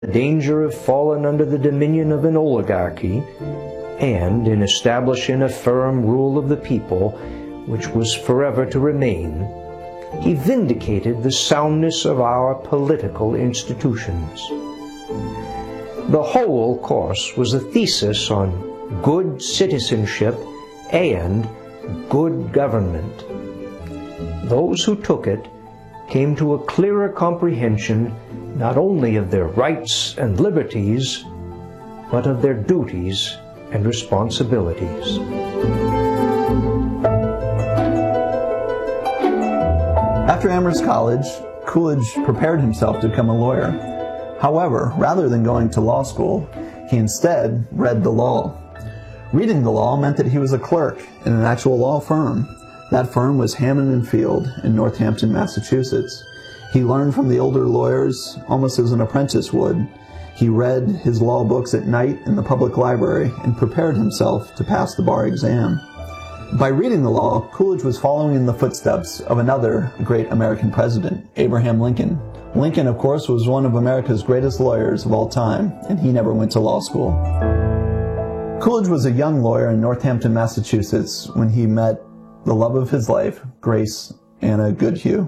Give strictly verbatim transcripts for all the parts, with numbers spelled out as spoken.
the danger of falling under the dominion of an oligarchy, and in establishing a firm rule of the people, which was forever to remain, he vindicated the soundness of our political institutions. The whole course was a thesis on good citizenship and good government. Those who took it came to a clearer comprehension not only of their rights and liberties, but of their duties and responsibilities. After Amherst College, Coolidge prepared himself to become a lawyer. However, rather than going to law school, he instead read the law. Reading the law meant that he was a clerk in an actual law firm. That firm was Hammond and Field in Northampton, Massachusetts. He learned from the older lawyers almost as an apprentice would. He read his law books at night in the public library and prepared himself to pass the bar exam. By reading the law, Coolidge was following in the footsteps of another great American president, Abraham Lincoln. Lincoln, of course, was one of America's greatest lawyers of all time, and he never went to law school. Coolidge was a young lawyer in Northampton, Massachusetts, when he met the love of his life, Grace Anna Goodhue.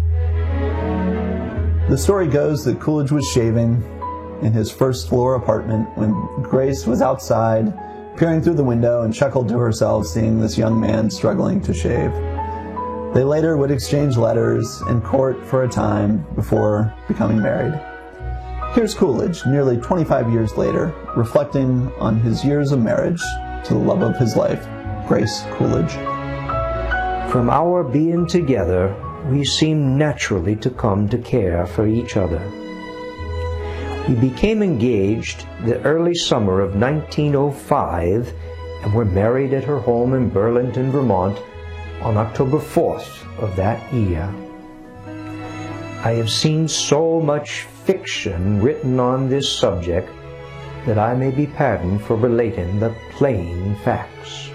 The story goes that Coolidge was shaving in his first floor apartment when Grace was outside, peering through the window, and chuckled to herself seeing this young man struggling to shave. They later would exchange letters and court for a time before becoming married. Here's Coolidge, nearly twenty-five years later, reflecting on his years of marriage to the love of his life, Grace Coolidge. From our being together, we seemed naturally to come to care for each other. We became engaged the early summer of nineteen oh five and were married at her home in Burlington, Vermont on October fourth of that year. I have seen so much fiction written on this subject that I may be pardoned for relating the plain facts.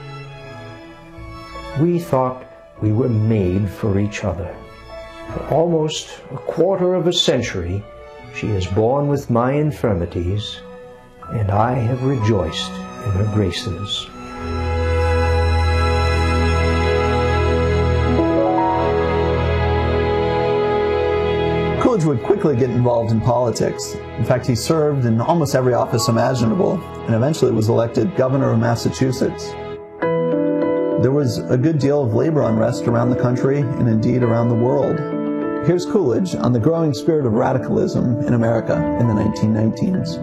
We thought we were made for each other. For almost a quarter of a century, she has borne with my infirmities, and I have rejoiced in her graces. Coolidge would quickly get involved in politics. In fact, he served in almost every office imaginable, and eventually was elected governor of Massachusetts. There was a good deal of labor unrest around the country, and indeed around the world. Here's Coolidge on the growing spirit of radicalism in America in the nineteen nineteens.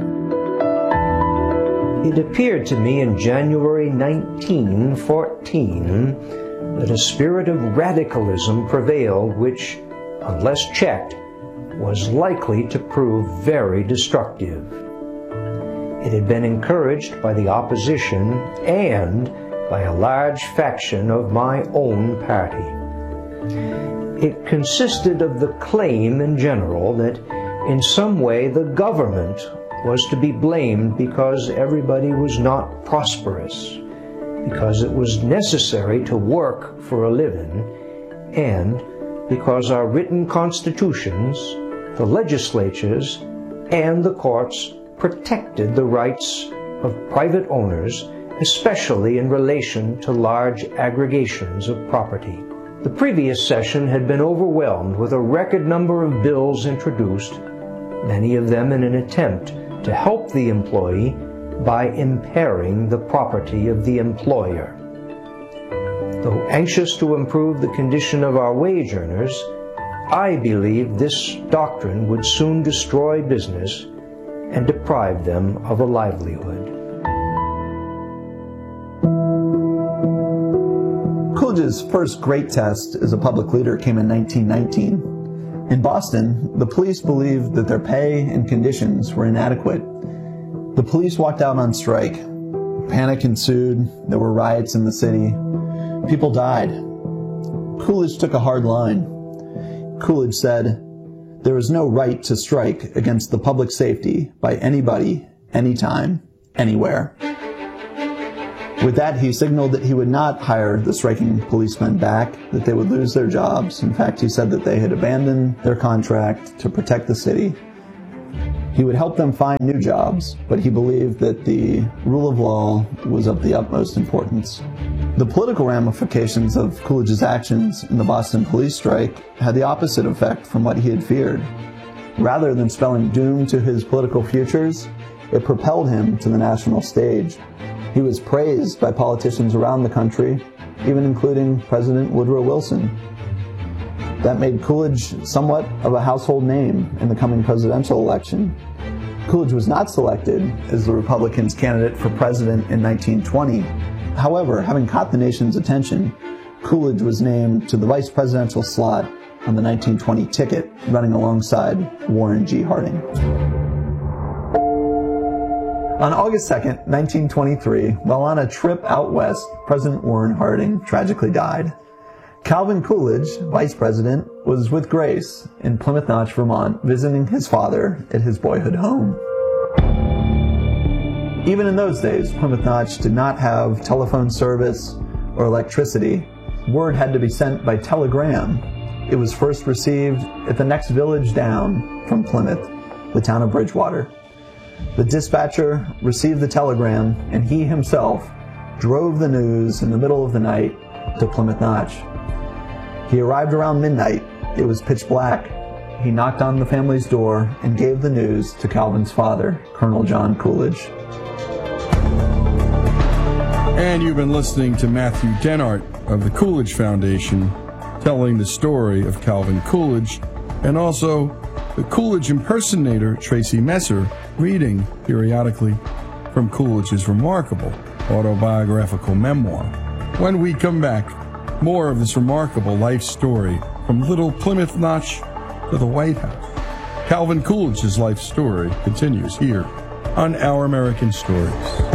It appeared to me in January nineteen fourteen that a spirit of radicalism prevailed which, unless checked, was likely to prove very destructive. It had been encouraged by the opposition and by a large faction of my own party. It consisted of the claim in general that in some way the government was to be blamed because everybody was not prosperous, because it was necessary to work for a living, and because our written constitutions, the legislatures, and the courts protected the rights of private owners, especially in relation to large aggregations of property. The previous session had been overwhelmed with a record number of bills introduced, many of them in an attempt to help the employee by impairing the property of the employer. Though anxious to improve the condition of our wage earners, I believed this doctrine would soon destroy business and deprive them of a livelihood. Coolidge's first great test as a public leader came in nineteen nineteen. In Boston, the police believed that their pay and conditions were inadequate. The police walked out on strike. Panic ensued. There were riots in the city. People died. Coolidge took a hard line. Coolidge said, "There is no right to strike against the public safety by anybody, anytime, anywhere." With that, he signaled that he would not hire the striking policemen back, that they would lose their jobs. In fact, he said that they had abandoned their contract to protect the city. He would help them find new jobs, but he believed that the rule of law was of the utmost importance. The political ramifications of Coolidge's actions in the Boston police strike had the opposite effect from what he had feared. Rather than spelling doom to his political futures, it propelled him to the national stage. He was praised by politicians around the country, even including President Woodrow Wilson. That made Coolidge somewhat of a household name in the coming presidential election. Coolidge was not selected as the Republicans' candidate for president in nineteen twenty. However, having caught the nation's attention, Coolidge was named to the vice presidential slot on the nineteen twenty ticket, running alongside Warren G. Harding. On August second, nineteen twenty-three, while on a trip out west, President Warren Harding tragically died. Calvin Coolidge, vice president, was with Grace in Plymouth Notch, Vermont, visiting his father at his boyhood home. Even in those days, Plymouth Notch did not have telephone service or electricity. Word had to be sent by telegram. It was first received at the next village down from Plymouth, the town of Bridgewater. The dispatcher received the telegram, and he himself drove the news in the middle of the night to Plymouth Notch. He arrived around midnight. It was pitch black. He knocked on the family's door and gave the news to Calvin's father, Colonel John Coolidge. And you've been listening to Matthew Dennart of the Coolidge Foundation telling the story of Calvin Coolidge, and also the Coolidge impersonator Tracy Messer reading periodically from Coolidge's remarkable autobiographical memoir. When we come back, more of this remarkable life story from Little Plymouth Notch to the White House. Calvin Coolidge's life story continues here on Our American Stories.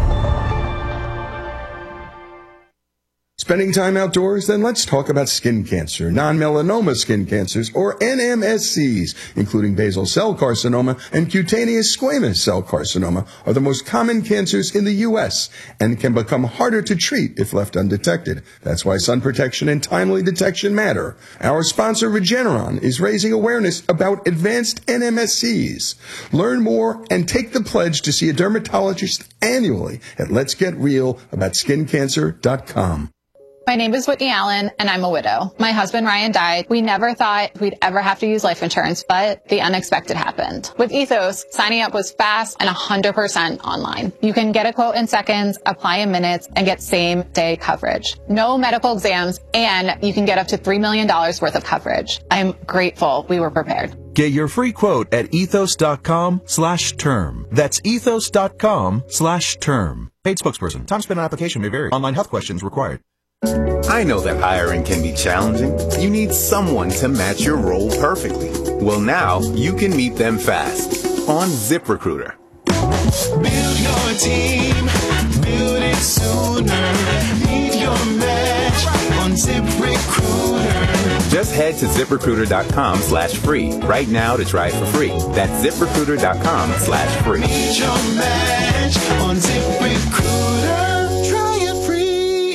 Spending time outdoors? Then let's talk about skin cancer. Non-melanoma skin cancers, or N M S Cs, including basal cell carcinoma and cutaneous squamous cell carcinoma, are the most common cancers in the U S and can become harder to treat if left undetected. That's why sun protection and timely detection matter. Our sponsor, Regeneron, is raising awareness about advanced N M S Cs. Learn more and take the pledge to see a dermatologist annually at lets get real about skin cancer dot com. My name is Whitney Allen, and I'm a widow. My husband, Ryan, died. We never thought we'd ever have to use life insurance, but the unexpected happened. With Ethos, signing up was fast and one hundred percent online. You can get a quote in seconds, apply in minutes, and get same-day coverage. No medical exams, and you can get up to three million dollars worth of coverage. I'm grateful we were prepared. Get your free quote at ethos.com slash term. That's ethos.com slash term. Paid spokesperson. Time spent on application may vary. Online health questions required. I know that hiring can be challenging. You need someone to match your role perfectly. Well, now you can meet them fast on ZipRecruiter. Build your team, build it sooner. Need your match on ZipRecruiter. Just head to ZipRecruiter.com slash free right now to try it for free. That's ZipRecruiter.com slash free. Need your match on ZipRecruiter. Try it free.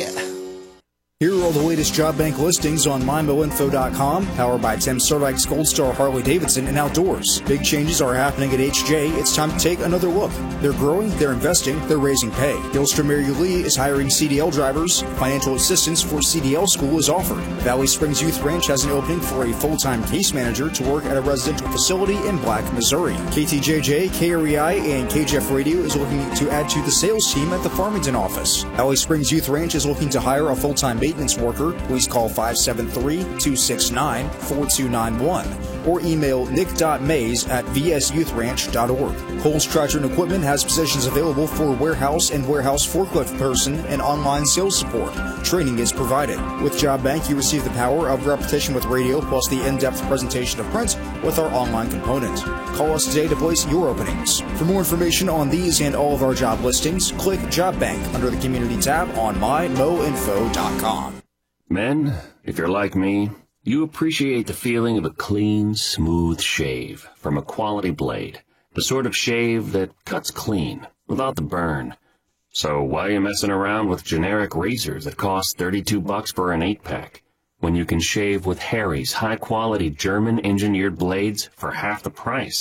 Here are all the latest job bank listings on my mo info dot com, powered by Tim Serdike's Gold Star Harley-Davidson and Outdoors. Big changes are happening at H J. It's time to take another look. They're growing, they're investing, they're raising pay. Gilster Mary Lee is hiring C D L drivers. Financial assistance for C D L school is offered. Valley Springs Youth Ranch has an opening for a full-time case manager to work at a residential facility in Black, Missouri. K T J J, K R E I, and K J F Radio is looking to add to the sales team at the Farmington office. Valley Springs Youth Ranch is looking to hire a full-time maintenance worker. Please call five seven three, two six nine, four two nine one or email nick dot mays at v s youth ranch dot org. Coles Tractor and Equipment has positions available for warehouse and warehouse forklift person and online sales support. Training is provided. With Job Bank, you receive the power of repetition with radio plus the in-depth presentation of print with our online component. Call us today to place your openings. For more information on these and all of our job listings, click Job Bank under the Community tab on my mo info dot com. Men, if you're like me, you appreciate the feeling of a clean, smooth shave from a quality blade. The sort of shave that cuts clean, without the burn. So why are you messing around with generic razors that cost thirty-two bucks for an eight-pack, when you can shave with Harry's high-quality German-engineered blades for half the price?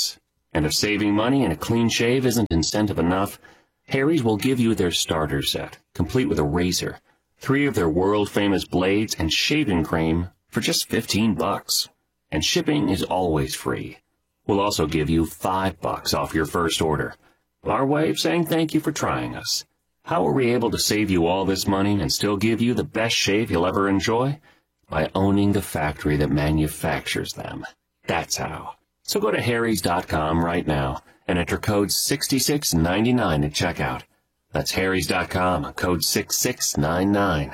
And if saving money and a clean shave isn't incentive enough, Harry's will give you their starter set, complete with a razor, three of their world-famous blades, and shaving cream for just fifteen bucks. And shipping is always free. We'll also give you five bucks off your first order. Our way of saying thank you for trying us. How are we able to save you all this money and still give you the best shave you'll ever enjoy? By owning the factory that manufactures them. That's how. So go to harrys dot com right now and enter code six six nine nine at checkout. That's harrys dot com, code six six nine nine.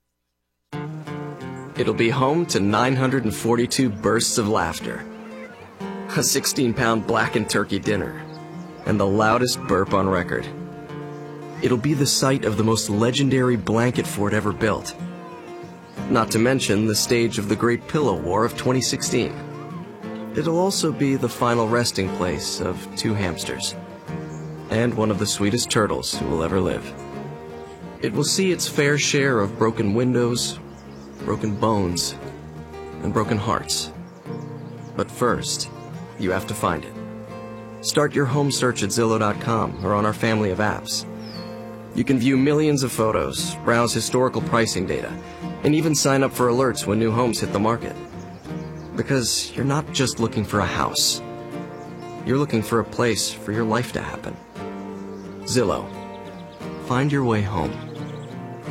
It'll be home to nine hundred forty-two bursts of laughter, a sixteen pound blackened turkey dinner, and the loudest burp on record. It'll be the site of the most legendary blanket fort ever built. Not to mention the stage of the Great Pillow War of twenty sixteen. It'll also be the final resting place of two hamsters, and one of the sweetest turtles who will ever live. It will see its fair share of broken windows, broken bones, and broken hearts. But first, you have to find it. Start your home search at Zillow dot com or on our family of apps. You can view millions of photos, browse historical pricing data, and even sign up for alerts when new homes hit the market. Because you're not just looking for a house. You're looking for a place for your life to happen. Zillow. Find your way home.